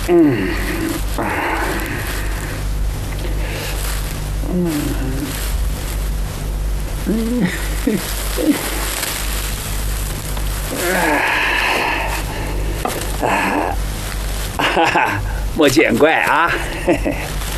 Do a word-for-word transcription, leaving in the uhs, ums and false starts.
嗯，嗯，嗯，啊，哈哈，莫见怪啊。嘿嘿